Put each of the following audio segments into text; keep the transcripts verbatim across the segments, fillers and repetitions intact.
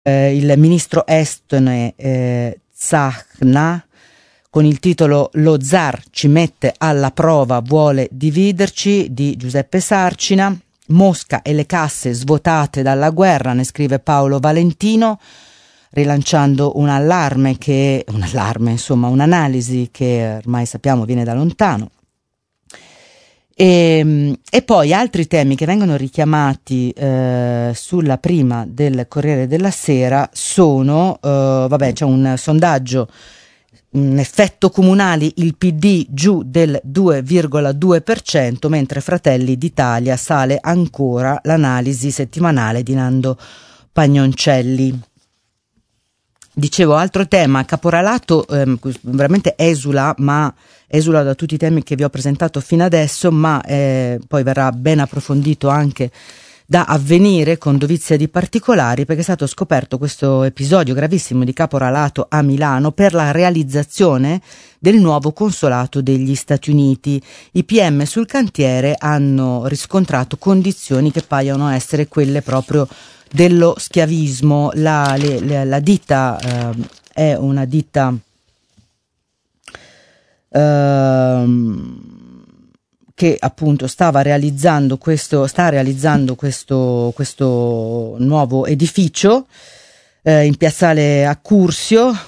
eh, il ministro estone eh, Tsahkna, con il titolo "Lo zar ci mette alla prova, vuole dividerci", di Giuseppe Sarcina. Mosca e le casse svuotate dalla guerra, ne scrive Paolo Valentino, rilanciando un allarme che un allarme, insomma, un'analisi che ormai sappiamo viene da lontano. E, e poi altri temi che vengono richiamati eh, sulla prima del Corriere della Sera sono, eh, vabbè, c'è un sondaggio, un effetto comunali, il P D giù del due virgola due per cento, mentre Fratelli d'Italia sale ancora, l'analisi settimanale di Nando Pagnoncelli. Dicevo, altro tema, caporalato, ehm, veramente esula, ma esula da tutti i temi che vi ho presentato fino adesso, ma eh, poi verrà ben approfondito anche da Avvenire con dovizia di particolari, perché è stato scoperto questo episodio gravissimo di caporalato a Milano per la realizzazione del nuovo consolato degli Stati Uniti. I P M sul cantiere hanno riscontrato condizioni che paiono essere quelle proprio dello schiavismo. La, le, le, la ditta eh, è una ditta eh, che appunto stava realizzando questo, sta realizzando questo, questo nuovo edificio eh, in piazzale Accursio. Eh,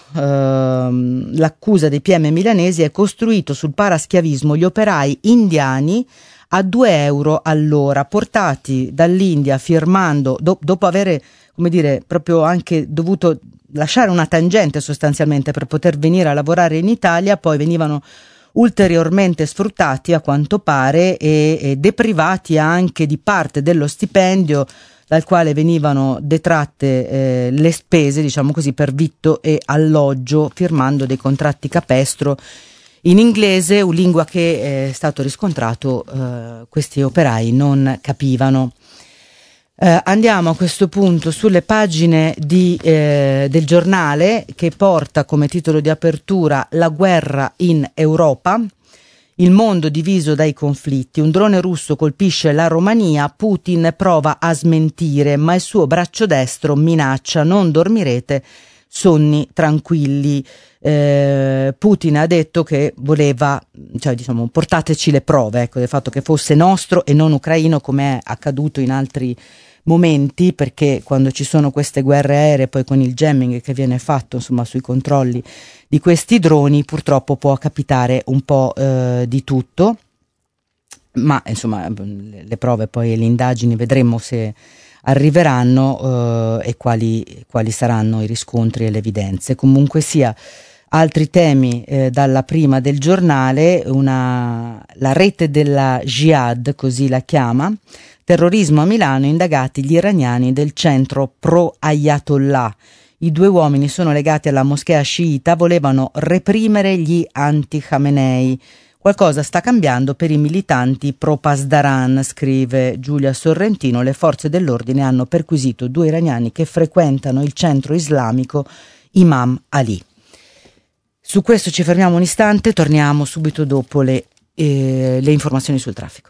l'accusa dei P M milanesi è: costruito sul paraschiavismo, gli operai indiani a due euro all'ora, portati dall'India firmando, do, dopo avere, come dire, proprio anche dovuto lasciare una tangente sostanzialmente per poter venire a lavorare in Italia, poi venivano ulteriormente sfruttati a quanto pare e, e deprivati anche di parte dello stipendio dal quale venivano detratte eh, le spese, diciamo così, per vitto e alloggio, firmando dei contratti capestro in inglese, una lingua che è stato riscontrato eh, questi operai non capivano. Eh, andiamo a questo punto sulle pagine di, eh, del giornale, che porta come titolo di apertura "La guerra in Europa, il mondo diviso dai conflitti, un drone russo colpisce la Romania, Putin prova a smentire ma il suo braccio destro minaccia, non dormirete, sonni tranquilli". Eh, Putin ha detto che voleva, cioè diciamo, portateci le prove, ecco, del fatto che fosse nostro e non ucraino, come è accaduto in altri momenti, perché quando ci sono queste guerre aeree, poi con il jamming che viene fatto, insomma, sui controlli di questi droni, purtroppo può capitare un po' eh, di tutto, ma insomma le prove poi e le indagini vedremo se arriveranno eh, e quali, quali saranno i riscontri e le evidenze. Comunque sia, altri temi eh, dalla prima del giornale, una, la rete della Jihad, così la chiama, terrorismo a Milano, indagati gli iraniani del centro pro-Ayatollah. I due uomini sono legati alla moschea sciita, volevano reprimere gli anti-Khamenei. Qualcosa sta cambiando per i militanti pro-Pasdaran, scrive Giulia Sorrentino. Le forze dell'ordine hanno perquisito due iraniani che frequentano il centro islamico Imam Ali. Su questo ci fermiamo un istante, torniamo subito dopo le, eh, le informazioni sul traffico.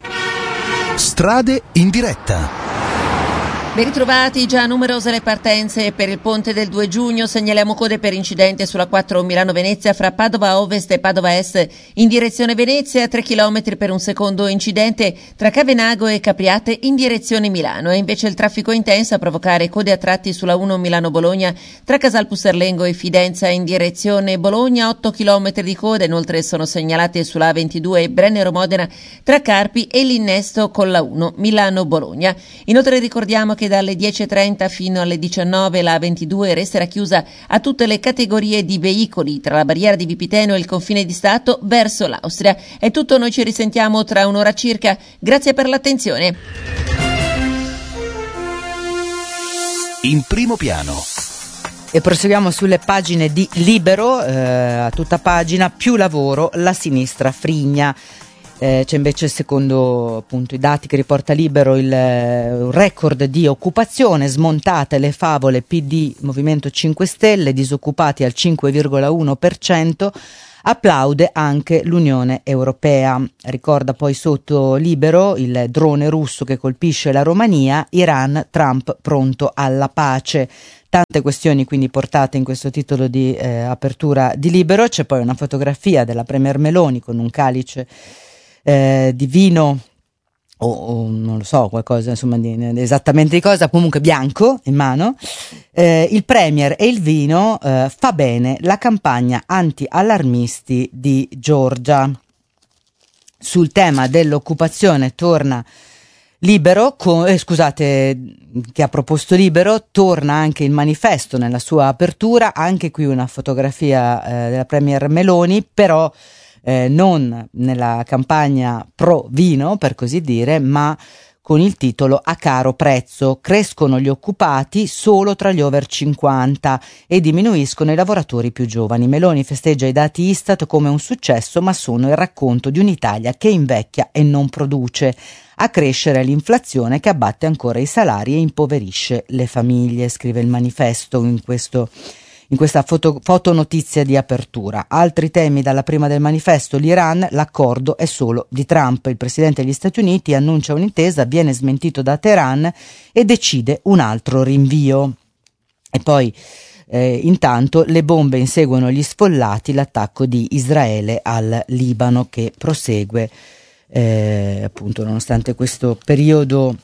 Strade in diretta. Ben ritrovati, già numerose le partenze per il ponte del due giugno, segnaliamo code per incidente sulla quattro Milano-Venezia fra Padova Ovest e Padova Est in direzione Venezia, tre chilometri per un secondo incidente tra Cavenago e Capriate in direzione Milano. E invece il traffico intenso a provocare code a tratti sulla uno Milano-Bologna tra Casal Pusserlengo e Fidenza in direzione Bologna, otto chilometri di coda. Inoltre sono segnalate sulla A ventidue Brennero-Modena tra Carpi e l'innesto con la uno Milano-Bologna. Inoltre ricordiamo che dalle dieci e trenta fino alle diciannove la A ventidue resterà chiusa a tutte le categorie di veicoli tra la barriera di Vipiteno e il confine di Stato verso l'Austria. È tutto, noi ci risentiamo tra un'ora circa. Grazie per l'attenzione. In primo piano. E proseguiamo sulle pagine di Libero, eh, a tutta pagina, più lavoro, la sinistra frigna. Eh, c'è invece, secondo appunto i dati che riporta Libero, il eh, record di occupazione, smontate le favole P D Movimento cinque Stelle, disoccupati al cinque virgola uno per cento, applaude anche l'Unione Europea. Ricorda poi sotto Libero il drone russo che colpisce la Romania, Iran, Trump pronto alla pace. Tante questioni quindi portate in questo titolo di eh, apertura di Libero. C'è poi una fotografia della Premier Meloni con un calice eh, di vino o, o non lo so, qualcosa insomma di, esattamente di cosa, comunque bianco in mano. Eh, il Premier e il vino, eh, fa bene la campagna anti-allarmisti di Giorgia. Sul tema dell'occupazione torna Libero, con, eh, scusate, che ha proposto Libero, torna anche il manifesto nella sua apertura, anche qui una fotografia eh, della Premier Meloni, però eh, non nella campagna pro vino, per così dire, ma con il titolo A caro prezzo, crescono gli occupati solo tra gli over cinquanta e diminuiscono i lavoratori più giovani. Meloni festeggia i dati Istat come un successo, ma sono il racconto di un'Italia che invecchia e non produce. A crescere l'inflazione che abbatte ancora i salari e impoverisce le famiglie, scrive il manifesto in questo in questa foto, fotonotizia di apertura. Altri temi dalla prima del manifesto: l'Iran, l'accordo è solo di Trump. Il presidente degli Stati Uniti annuncia un'intesa, viene smentito da Teheran e decide un altro rinvio. E poi eh, intanto le bombe inseguono gli sfollati, l'attacco di Israele al Libano che prosegue eh, appunto nonostante questo periodo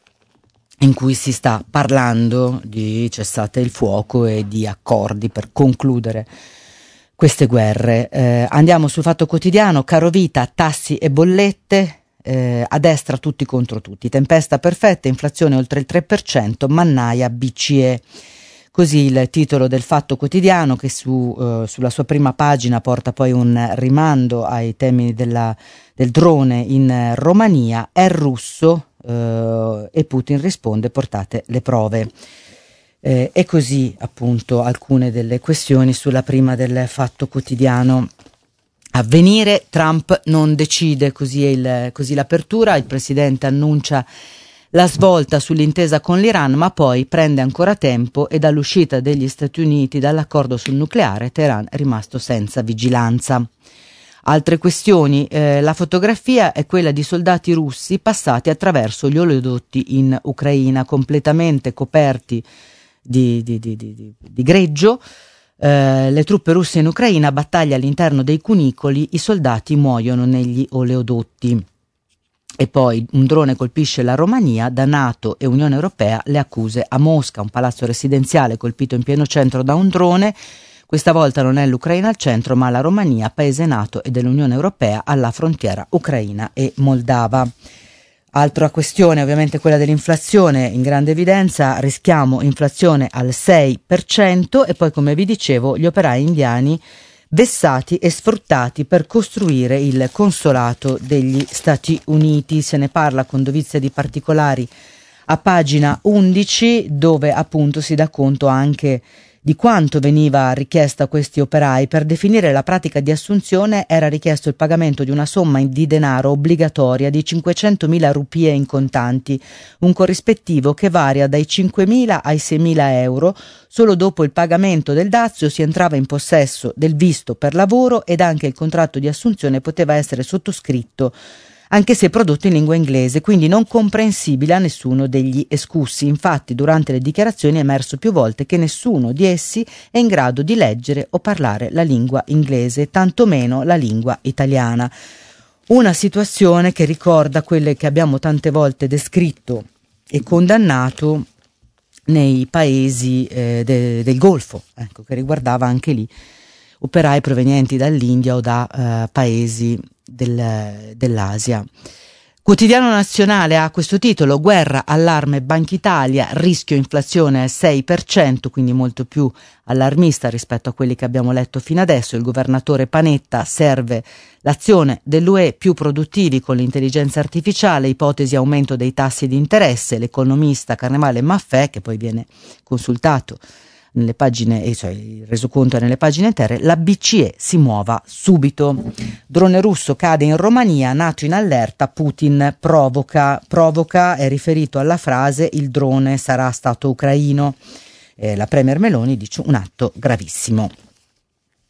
in cui si sta parlando di cessate il fuoco e di accordi per concludere queste guerre. Eh, andiamo sul Fatto Quotidiano: carovita, tassi e bollette, eh, a destra tutti contro tutti, tempesta perfetta, inflazione oltre il tre per cento, mannaia B C E. Così il titolo del Fatto Quotidiano, che su, eh, sulla sua prima pagina porta poi un rimando ai temi della, del drone in Romania. È russo, Uh, e Putin risponde: portate le prove. Eh, e così appunto alcune delle questioni sulla prima del Fatto Quotidiano. Avvenire, Trump non decide, così, è il, così l'apertura. Il presidente annuncia la svolta sull'intesa con l'Iran, ma poi prende ancora tempo e dall'uscita degli Stati Uniti dall'accordo sul nucleare Teheran è rimasto senza vigilanza. Altre questioni, eh, la fotografia è quella di soldati russi passati attraverso gli oleodotti in Ucraina, completamente coperti di, di, di, di, di greggio. Eh, le truppe russe in Ucraina, battaglia all'interno dei cunicoli, i soldati muoiono negli oleodotti. E poi un drone colpisce la Romania, da NATO e Unione Europea le accuse a Mosca, un palazzo residenziale colpito in pieno centro da un drone. Questa volta non è l'Ucraina al centro, ma la Romania, paese NATO e dell'Unione Europea alla frontiera ucraina e moldava. Altra questione, ovviamente quella dell'inflazione, in grande evidenza, rischiamo inflazione al sei per cento e poi, come vi dicevo, gli operai indiani vessati e sfruttati per costruire il consolato degli Stati Uniti. Se ne parla con dovizia di particolari a pagina undici, dove appunto si dà conto anche di quanto veniva richiesta a questi operai. Per definire la pratica di assunzione era richiesto il pagamento di una somma di denaro obbligatoria di cinquecentomila rupie in contanti, un corrispettivo che varia dai cinquemila ai seimila euro. Solo dopo il pagamento del dazio si entrava in possesso del visto per lavoro ed anche il contratto di assunzione poteva essere sottoscritto anche se prodotto in lingua inglese, quindi non comprensibile a nessuno degli escussi. Infatti, durante le dichiarazioni è emerso più volte che nessuno di essi è in grado di leggere o parlare la lingua inglese, tantomeno la lingua italiana. Una situazione che ricorda quelle che abbiamo tante volte descritto e condannato nei paesi eh, de, del Golfo, ecco, che riguardava anche lì operai provenienti dall'India o da eh, paesi del, dell'Asia. Quotidiano Nazionale ha questo titolo: guerra, allarme Banca Italia, rischio inflazione al sei per cento, quindi molto più allarmista rispetto a quelli che abbiamo letto fino adesso. Il governatore Panetta: serve l'azione dell'U E, più produttivi con l'intelligenza artificiale, ipotesi aumento dei tassi di interesse. L'economista Carnevale Maffè, che poi viene consultato nelle pagine, cioè il resoconto è nelle pagine intere, la B C E si muova subito. Drone russo cade in Romania, NATO in allerta, Putin provoca. Provoca è riferito alla frase il drone sarà stato ucraino. Eh, la Premier Meloni dice un atto gravissimo.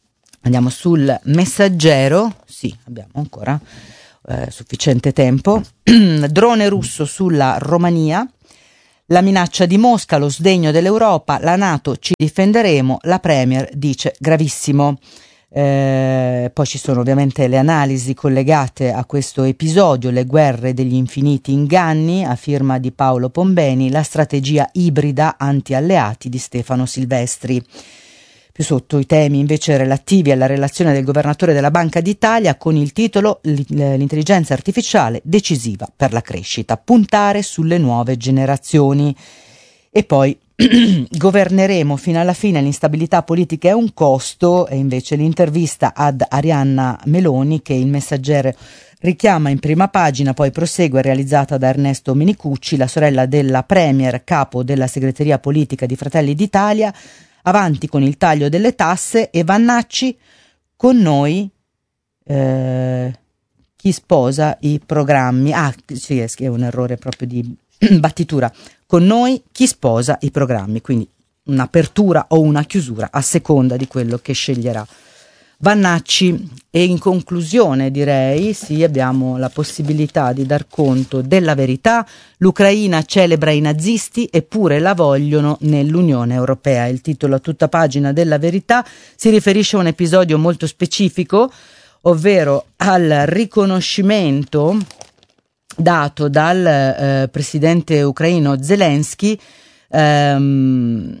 Andiamo sul Messaggero, sì, abbiamo ancora eh, sufficiente tempo. Drone russo sulla Romania, la minaccia di Mosca, lo sdegno dell'Europa, la NATO, ci difenderemo, la Premier dice gravissimo. Eh, poi ci sono ovviamente le analisi collegate a questo episodio, le guerre degli infiniti inganni, a firma di Paolo Pombeni, la strategia ibrida anti-alleati di Stefano Silvestri. Più sotto i temi invece relativi alla relazione del governatore della Banca d'Italia con il titolo "L'intelligenza artificiale decisiva per la crescita, puntare sulle nuove generazioni". E poi governeremo fino alla fine, l'instabilità politica è un costo, e invece l'intervista ad Arianna Meloni che il Messaggero richiama in prima pagina, poi prosegue, realizzata da Ernesto Menicucci, la sorella della Premier, capo della segreteria politica di Fratelli d'Italia. Avanti con il taglio delle tasse, e Vannacci, con noi eh, chi sposa i programmi. Ah, sì, è un errore proprio di battitura. Con noi chi sposa i programmi, quindi un'apertura o una chiusura a seconda di quello che sceglierà Vannacci. E in conclusione direi, sì, abbiamo la possibilità di dar conto della verità. L'Ucraina celebra i nazisti eppure la vogliono nell'Unione Europea. Il titolo a tutta pagina della Verità si riferisce a un episodio molto specifico, ovvero al riconoscimento dato dal eh, presidente ucraino Zelensky ehm,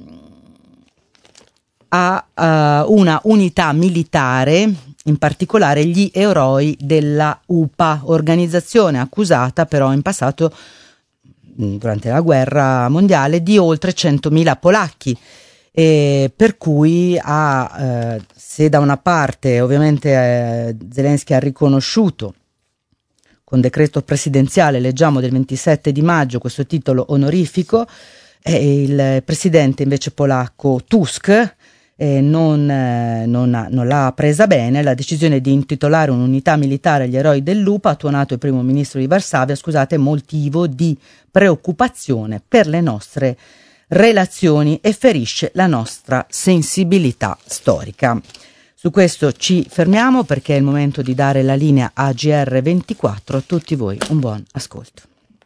a uh, una unità militare, in particolare gli eroi della U P A, organizzazione accusata però in passato, durante la guerra mondiale, di oltre centomila polacchi, e per cui ha, eh, se da una parte ovviamente eh, Zelensky ha riconosciuto con decreto presidenziale, leggiamo del ventisette di maggio, questo titolo onorifico, e il presidente invece polacco Tusk eh, non, eh, non, ha, non l'ha presa bene. La decisione di intitolare un'unità militare agli eroi dell'U P A, ha tuonato il primo ministro di Varsavia, scusate, motivo di preoccupazione per le nostre relazioni e ferisce la nostra sensibilità storica. Su questo ci fermiamo perché è il momento di dare la linea a G R ventiquattro. A tutti voi un buon ascolto.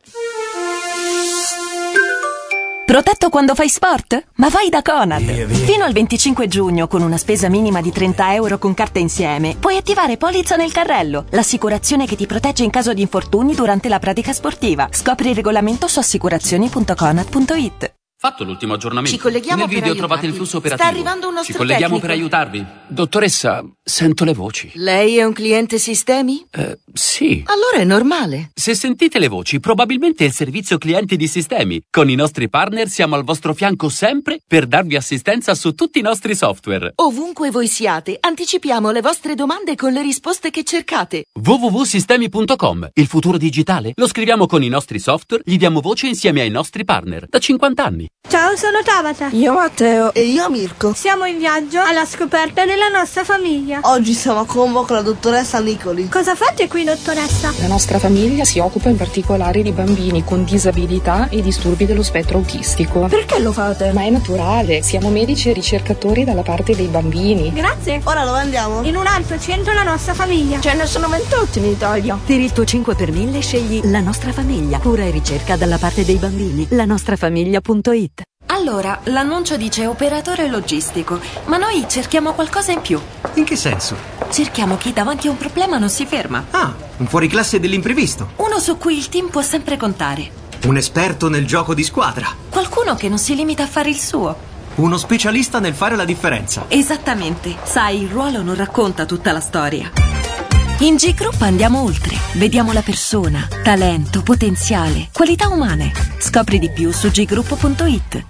Protetto quando fai sport? Ma vai da Conad! Via, via. Fino al venticinque giugno, con una spesa minima di trenta euro con carta insieme, puoi attivare polizza nel carrello, l'assicurazione che ti protegge in caso di infortuni durante la pratica sportiva. Scopri il regolamento su assicurazioni punto conad punto it. Fatto l'ultimo aggiornamento. Ci colleghiamo Nel video per trovate il flusso operativo. Sta arrivando un nostro Ci colleghiamo tecnico. per aiutarvi. Dottoressa, sento le voci. Lei è un cliente Sistemi? Eh, sì. Allora è normale. Se sentite le voci, probabilmente è il servizio clienti di Sistemi. Con i nostri partner siamo al vostro fianco sempre per darvi assistenza su tutti i nostri software. Ovunque voi siate, anticipiamo le vostre domande con le risposte che cercate. w w w punto sistemi punto com. Il futuro digitale lo scriviamo con i nostri software, gli diamo voce insieme ai nostri partner. Da cinquanta anni. Ciao, sono Tabata. Io Matteo. E io Mirko. Siamo in viaggio alla scoperta della nostra famiglia. Oggi siamo a Como con la dottoressa Nicoli. Cosa fate qui, dottoressa? La nostra famiglia si occupa in particolare di bambini con disabilità e disturbi dello spettro autistico. Perché lo fate? Ma è naturale, siamo medici e ricercatori dalla parte dei bambini. Grazie. Ora dove andiamo? In un altro centro la nostra famiglia. Ce ne sono ventotto in Italia. Per il tuo cinque per mille scegli La Nostra Famiglia. Cura e ricerca dalla parte dei bambini. la nostra famiglia punto it. Allora, l'annuncio dice operatore logistico, ma noi cerchiamo qualcosa in più. In che senso? Cerchiamo chi davanti a un problema non si ferma. Ah, un fuoriclasse dell'imprevisto. Uno su cui il team può sempre contare. Un esperto nel gioco di squadra. Qualcuno che non si limita a fare il suo. Uno specialista nel fare la differenza. Esattamente. Sai, il ruolo non racconta tutta la storia. In G Group andiamo oltre. Vediamo la persona, talento, potenziale, qualità umane. Scopri di più su g group punto it.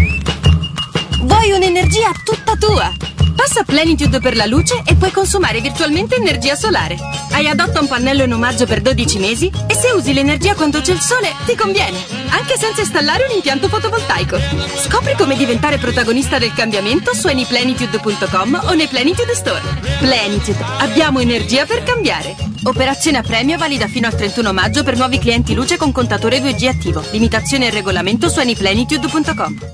Vuoi un'energia tutta tua? Passa Plenitude per la luce e puoi consumare virtualmente energia solare. Hai Adotta un pannello in omaggio per dodici mesi e se usi l'energia quando c'è il sole ti conviene, anche senza installare un impianto fotovoltaico. Scopri come diventare protagonista del cambiamento su any plenitude punto com o nei Plenitude Store. Plenitude, abbiamo energia per cambiare. Operazione a premio valida fino al trentuno maggio per nuovi clienti luce con contatore due G attivo. Limitazione e regolamento su any plenitude punto com.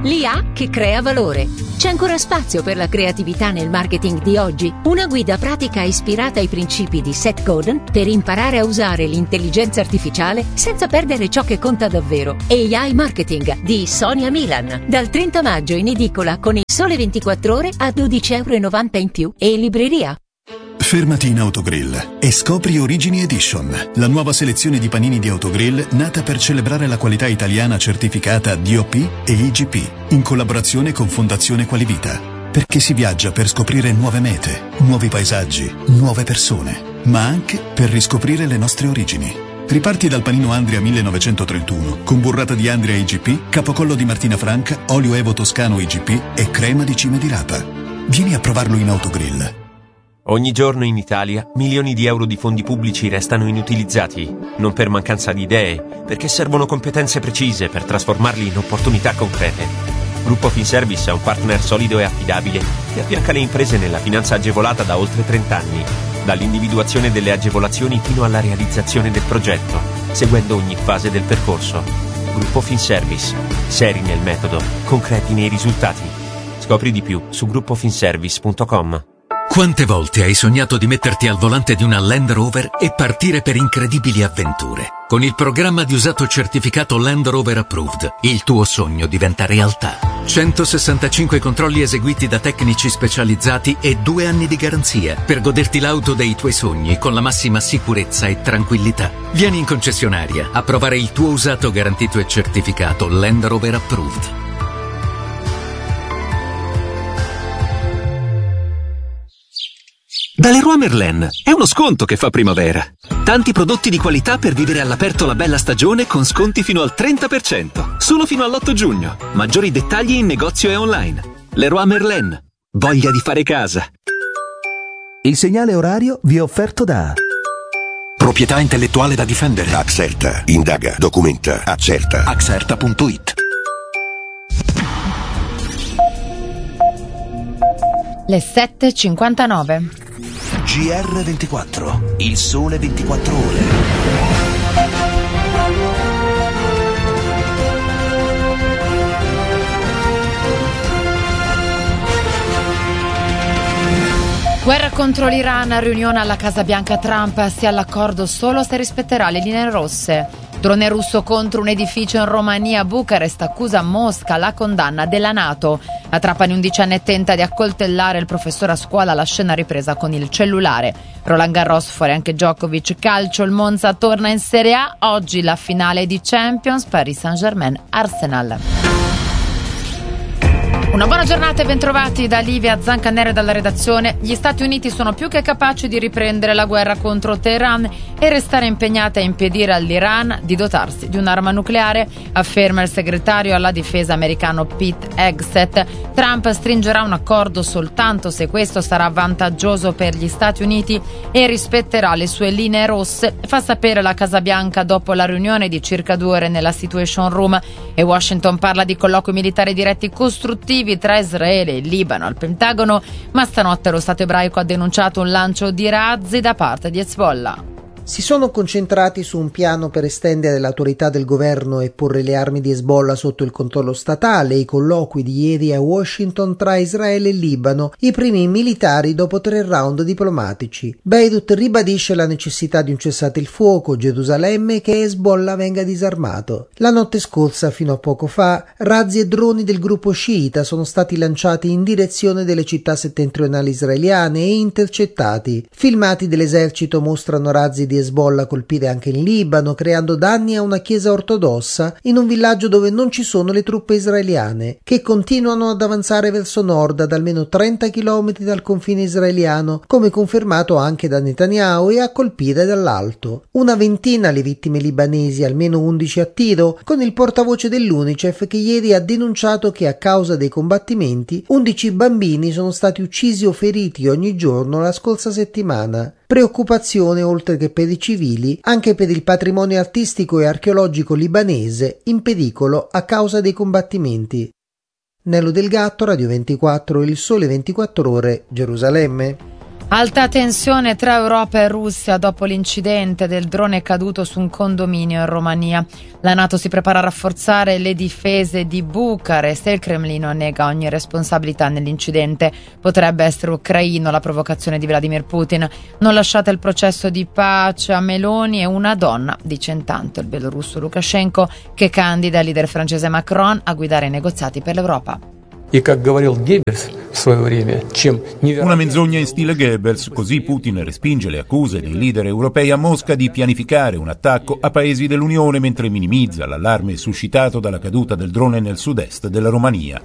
l'I A che crea valore. C'è ancora spazio per la creatività nel marketing di oggi? Una guida pratica ispirata ai principi di Seth Godin per imparare a usare l'intelligenza artificiale senza perdere ciò che conta davvero. A I Marketing di Sonia Milan. Dal trenta maggio in edicola con il Sole ventiquattro Ore a dodici e novanta euro in più e in libreria. Fermati in Autogrill e scopri Origini Edition, la nuova selezione di panini di Autogrill nata per celebrare la qualità italiana certificata D O P e I G P, in collaborazione con Fondazione Qualivita. Perché si viaggia per scoprire nuove mete, nuovi paesaggi, nuove persone, ma anche per riscoprire le nostre origini. Riparti dal panino Andria millenovecentotrentuno, con burrata di Andria I G P, capocollo di Martina Franca, olio Evo Toscano I G P e crema di cime di rapa. Vieni a provarlo in Autogrill. Ogni giorno in Italia milioni di euro di fondi pubblici restano inutilizzati, non per mancanza di idee, perché servono competenze precise per trasformarli in opportunità concrete. Gruppo Finservice è un partner solido e affidabile che affianca le imprese nella finanza agevolata da oltre trenta anni, dall'individuazione delle agevolazioni fino alla realizzazione del progetto, seguendo ogni fase del percorso. Gruppo Finservice, seri nel metodo, concreti nei risultati. Scopri di più su gruppo finservice punto com. Quante volte hai sognato di metterti al volante di una Land Rover e partire per incredibili avventure? Con il programma di usato certificato Land Rover Approved, il tuo sogno diventa realtà. centosessantacinque controlli eseguiti da tecnici specializzati e due anni di garanzia per goderti l'auto dei tuoi sogni con la massima sicurezza e tranquillità. Vieni in concessionaria a provare il tuo usato garantito e certificato Land Rover Approved. Da Leroy Merlin è uno sconto che fa primavera. Tanti prodotti di qualità per vivere all'aperto la bella stagione con sconti fino al trenta per cento. Solo fino all'otto giugno. Maggiori dettagli in negozio e online. Leroy Merlin. Voglia di fare casa. Il segnale orario vi è offerto da Proprietà intellettuale da difendere. Axerta. Indaga, documenta, accerta. Axerta punto it. Le sette e cinquantanove. G R ventiquattro, il sole ventiquattro ore. Guerra contro l'Iran, riunione alla Casa Bianca. Trump sia all'accordo solo se rispetterà le linee rosse. Drone russo contro un edificio in Romania. Bucarest accusa Mosca la condanna della NATO. A Trapani undicenne tenta di accoltellare il professore a scuola, la scena ripresa con il cellulare. Roland Garros, fuori anche Djokovic. Calcio, il Monza torna in Serie A. Oggi la finale di Champions, Paris Saint-Germain Arsenal. Una buona giornata e bentrovati da Livia Zancanere dalla redazione. Gli Stati Uniti sono più che capaci di riprendere la guerra contro Teheran e restare impegnati a impedire all'Iran di dotarsi di un'arma nucleare, afferma il segretario alla difesa americano Pete Hegseth. Trump stringerà un accordo soltanto se questo sarà vantaggioso per gli Stati Uniti e rispetterà le sue linee rosse, fa sapere la Casa Bianca dopo la riunione di circa due ore nella Situation Room. E Washington parla di colloqui militari diretti costruttivi tra Israele e il Libano al Pentagono, ma stanotte lo Stato ebraico ha denunciato un lancio di razzi da parte di Hezbollah. Si sono concentrati su un piano per estendere l'autorità del governo e porre le armi di Hezbollah sotto il controllo statale. I colloqui di ieri a Washington tra Israele e Libano, i primi militari dopo tre round diplomatici. Beirut ribadisce la necessità di un cessate il fuoco, Gerusalemme che Hezbollah venga disarmato. La notte scorsa, fino a poco fa, razzi e droni del gruppo sciita sono stati lanciati in direzione delle città settentrionali israeliane e intercettati. Filmati dell'esercito mostrano razzi di Hezbollah colpire anche in Libano, creando danni a una chiesa ortodossa in un villaggio dove non ci sono le truppe israeliane, che continuano ad avanzare verso nord ad almeno trenta chilometri dal confine israeliano, come confermato anche da Netanyahu, e a colpire dall'alto. Una ventina le vittime libanesi, almeno undici a tiro, con il portavoce dell'UNICEF che ieri ha denunciato che a causa dei combattimenti undici bambini sono stati uccisi o feriti ogni giorno la scorsa settimana. Preoccupazione, oltre che per i civili, anche per il patrimonio artistico e archeologico libanese in pericolo a causa dei combattimenti. Nello Del Gatto, Radio ventiquattro, il Sole ventiquattro Ore, Gerusalemme. Alta tensione tra Europa e Russia dopo l'incidente del drone caduto su un condominio in Romania. La NATO si prepara a rafforzare le difese di Bucarest e il Cremlino nega ogni responsabilità nell'incidente. Potrebbe essere ucraino la provocazione di Vladimir Putin. Non lasciate il processo di pace a Meloni e una donna, dice intanto il belorusso Lukashenko, che candida il leader francese Macron a guidare i negoziati per l'Europa. Una menzogna in stile Goebbels, così Putin respinge le accuse dei leader europei a Mosca di pianificare un attacco a paesi dell'Unione mentre minimizza l'allarme suscitato dalla caduta del drone nel sud-est della Romania.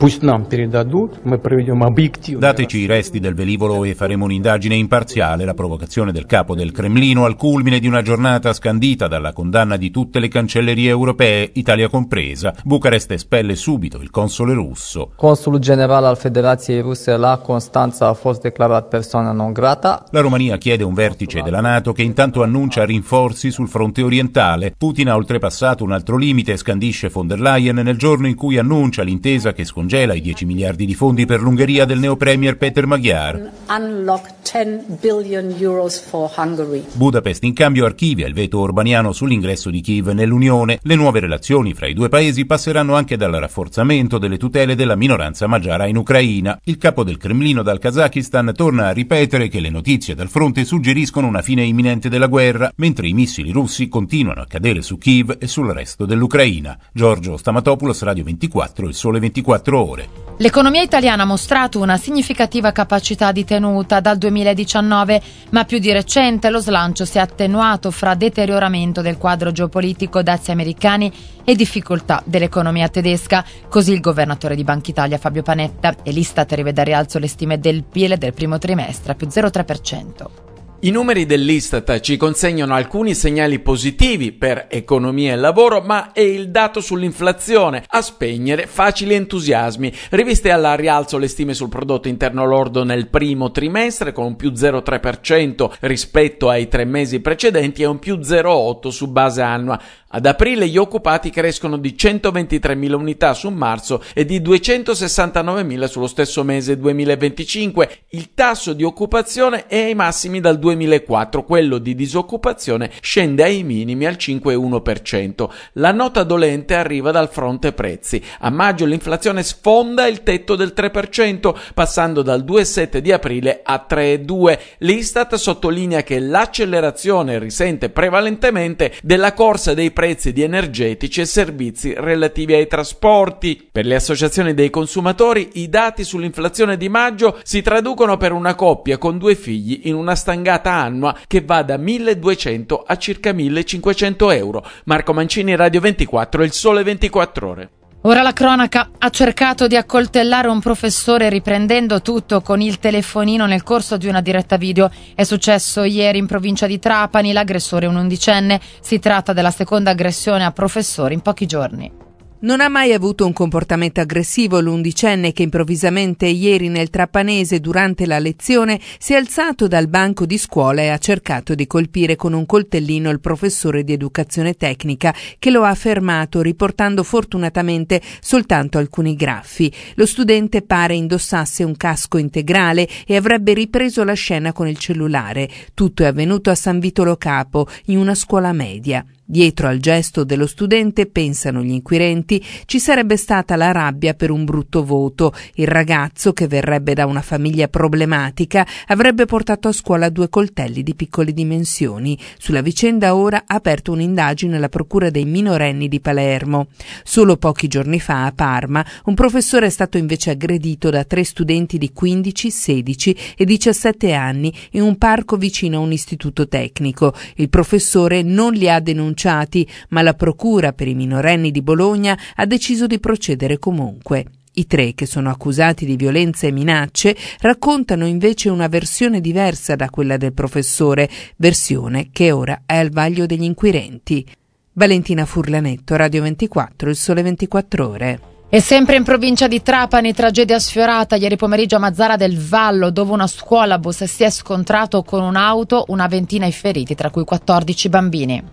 Dateci i resti del velivolo e faremo un'indagine imparziale. La provocazione del capo del Cremlino al culmine di una giornata scandita dalla condanna di tutte le cancellerie europee, Italia compresa. Bucarest espelle subito il console russo. Consul general al Federației Ruse la Constanța a fost declarat persoana non grata. La Romania chiede un vertice della NATO che intanto annuncia rinforzi sul fronte orientale. Putin ha oltrepassato un altro limite, scandisce von der Leyen nel giorno in cui annuncia l'intesa che scongela i dieci miliardi di fondi per l'Ungheria del neopremier Peter Magyar. Unlock ten billion euros for Hungary. Budapest in cambio archivia il veto orbaniano sull'ingresso di Kiev nell'Unione. Le nuove relazioni fra i due paesi passeranno anche dal rafforzamento delle tutele della minoranza magiara in Ucraina. Il capo del Cremlino dal Kazakistan torna a ripetere che le notizie dal fronte suggeriscono una fine imminente della guerra, mentre i missili russi continuano a cadere su Kiev e sul resto dell'Ucraina. Giorgio Stamatopoulos, Radio ventiquattro, Il Sole ventiquattro Ore. L'economia italiana ha mostrato una significativa capacità di tenuta dal duemiladiciannove, ma più di recente lo slancio si è attenuato fra deterioramento del quadro geopolitico, dazi americani e difficoltà dell'economia tedesca. Così il governatore di Banca Italia Fabio Panetta, e l'Istat rivede a rialzo le stime del P I L del primo trimestre a più zero virgola tre per cento. I numeri dell'Istat ci consegnano alcuni segnali positivi per economia e lavoro, ma è il dato sull'inflazione a spegnere facili entusiasmi. Riviste alla rialzo le stime sul prodotto interno lordo nel primo trimestre con un più zero virgola tre per cento rispetto ai tre mesi precedenti e un più zero virgola otto per cento su base annua. Ad aprile gli occupati crescono di centoventitremila unità su marzo e di duecentosessantanovemila sullo stesso mese duemilaventicinque. Il tasso di occupazione è ai massimi dal duemilaquattro, quello di disoccupazione scende ai minimi al cinque virgola uno per cento. La nota dolente arriva dal fronte prezzi. A maggio l'inflazione sfonda il tetto del tre per cento, passando dal due virgola sette di aprile a tre virgola due. L'Istat sottolinea che l'accelerazione risente prevalentemente della corsa dei prezzi di energetici e servizi relativi ai trasporti. Per le associazioni dei consumatori i dati sull'inflazione di maggio si traducono per una coppia con due figli in una stangata annua che va da milleduecento a circa millecinquecento euro. Marco Mancini, Radio ventiquattro, Il Sole ventiquattro Ore. Ora la cronaca. Ha cercato di accoltellare un professore riprendendo tutto con il telefonino nel corso di una diretta video. È successo ieri in provincia di Trapani, l'aggressore è un undicenne. Si tratta della seconda aggressione a professori in pochi giorni. Non ha mai avuto un comportamento aggressivo l'undicenne che improvvisamente ieri nel Trapanese durante la lezione si è alzato dal banco di scuola e ha cercato di colpire con un coltellino il professore di educazione tecnica che lo ha fermato riportando fortunatamente soltanto alcuni graffi. Lo studente pare indossasse un casco integrale e avrebbe ripreso la scena con il cellulare. Tutto è avvenuto a San Vito Lo Capo, in una scuola media. Dietro al gesto dello studente, pensano gli inquirenti, ci sarebbe stata la rabbia per un brutto voto. Il ragazzo, che verrebbe da una famiglia problematica, avrebbe portato a scuola due coltelli di piccole dimensioni. Sulla vicenda ora ha aperto un'indagine la Procura dei minorenni di Palermo. Solo pochi giorni fa a Parma un professore è stato invece aggredito da tre studenti di quindici, sedici e diciassette anni in un parco vicino a un istituto tecnico. Il professore non li ha denunciati, ma la Procura per i minorenni di Bologna ha deciso di procedere comunque. I tre, che sono accusati di violenza e minacce, raccontano invece una versione diversa da quella del professore, versione che ora è al vaglio degli inquirenti. Valentina Furlanetto, Radio ventiquattro, Il Sole ventiquattro Ore. E sempre in provincia di Trapani, tragedia sfiorata ieri pomeriggio a Mazzara del Vallo, dove una scuolabus si è scontrato con un'auto, una ventina i feriti, tra cui quattordici bambini.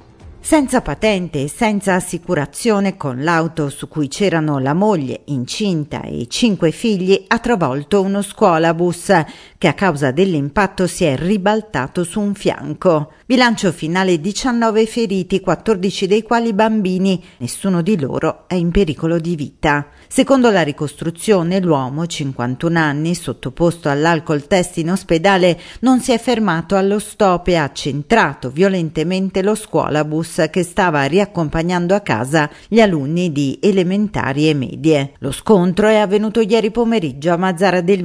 senza patente e senza assicurazione, con l'auto su cui c'erano la moglie incinta e i cinque figli, ha travolto uno scuolabus che a causa dell'impatto si è ribaltato su un fianco. Bilancio finale: diciannove feriti, quattordici dei quali bambini, nessuno di loro è in pericolo di vita. Secondo la ricostruzione, l'uomo, cinquantuno anni, sottoposto all'alcol test in ospedale, non si è fermato allo stop e ha centrato violentemente lo scuolabus che stava riaccompagnando a casa gli alunni di elementari e medie. Lo scontro è avvenuto ieri pomeriggio a Mazara del